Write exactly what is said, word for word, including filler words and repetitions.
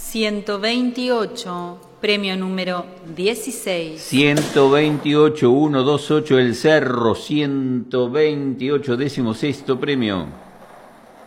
ciento veintiocho, premio número dieciséis. ciento veintiocho, ciento veintiocho, el Cerro, ciento veintiocho, decimosexto premio.